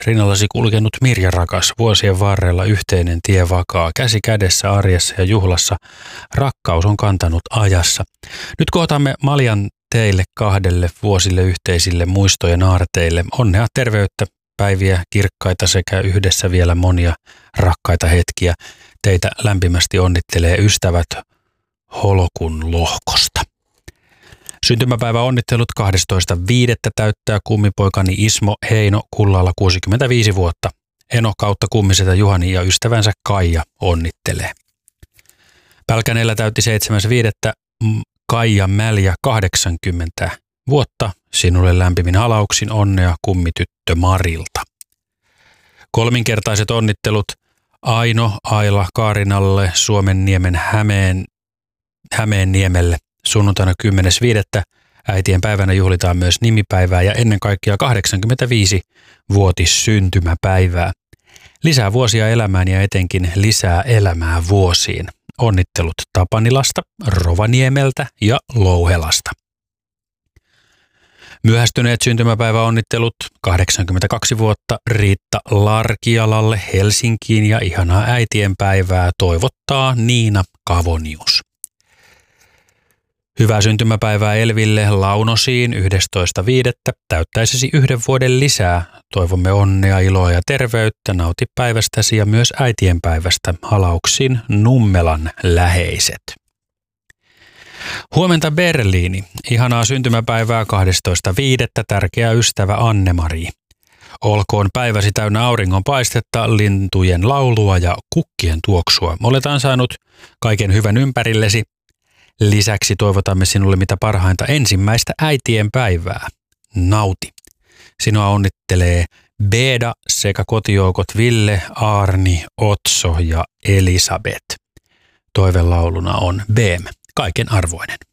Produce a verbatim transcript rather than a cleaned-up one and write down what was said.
Rinnallasi kulkenut Mirja rakas, vuosien varrella yhteinen tie vakaa, käsi kädessä arjessa ja juhlassa, rakkaus on kantanut ajassa. Nyt kohtamme Maljan teille kahdelle vuosille yhteisille muistojen aarteille. Onnea, terveyttä, päiviä kirkkaita sekä yhdessä vielä monia rakkaita hetkiä. Teitä lämpimästi onnittelee ystävät Holokun lohkosta. Syntymäpäivä onnittelut kahdestoista viidettä täyttää kummipoikani Ismo Heino Kullalla kuusikymmentäviisi vuotta. Eno kautta kummisetä Juhani ja ystävänsä Kaija onnittelee. Pälkäneellä täytti seitsemäs viidettä Kaija Mäljä kahdeksankymmentä vuotta. Sinulle lämpimin halauksin onnea kummityttö Marilta. Kolminkertaiset onnittelut Aino Aila Kaarinalle Suomenniemen Hämeen, Hämeenniemelle. Sunnuntaina kymmenes viidettä äitien päivänä juhlitaan myös nimipäivää ja ennen kaikkea kahdeksankymmentäviisi-vuotis syntymäpäivää. Lisää vuosia elämään ja etenkin lisää elämää vuosiin. Onnittelut Tapanilasta, Rovaniemeltä ja Louhelasta. Myöhästyneet syntymäpäiväonnittelut kahdeksankymmentäkaksi vuotta Riitta Larkialalle Helsinkiin ja ihanaa äitien päivää toivottaa Niina Kavonius. Hyvää syntymäpäivää Elville Launosiin yhdestoista viidettä täyttäisesi yhden vuoden lisää. Toivomme onnea, iloa ja terveyttä. Nauti päivästäsi ja myös äitienpäivästä. Halauksin Nummelan läheiset. Huomenta Berliini. Ihanaa syntymäpäivää kahdestoista viidettä tärkeä ystävä Anne-Mari. Olkoon päiväsi täynnä auringonpaistetta, lintujen laulua ja kukkien tuoksua. Olet ansainnut kaiken hyvän ympärillesi. Lisäksi toivotamme sinulle mitä parhainta ensimmäistä äitien päivää. Nauti. Sinua onnittelee Beda sekä kotijoukot Ville, Arni, Otso ja Elisabeth. Toivelauluna on B M, kaiken arvoinen.